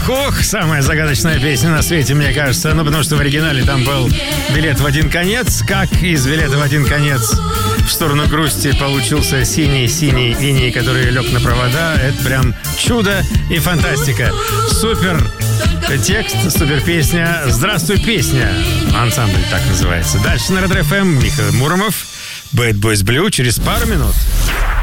Ох, самая загадочная песня на свете, мне кажется. Ну, потому что в оригинале там был билет в один конец. Как из билета в один конец в сторону грусти получился синий-синий иней, который лег на провода. Это прям чудо и фантастика. Супер текст, супер песня. «Здравствуй, песня». Ансамбль так называется. Дальше на Red FM Михаил Муромов. Bad Boys Blue через пару минут.